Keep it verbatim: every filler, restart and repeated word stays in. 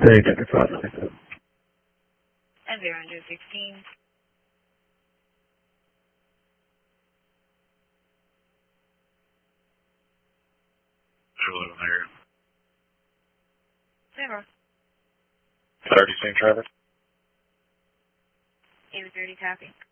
Thank you, Father. And zero hundred sixteen. Hello, there. Zero. thirty Saint Travis. eight thirty copy.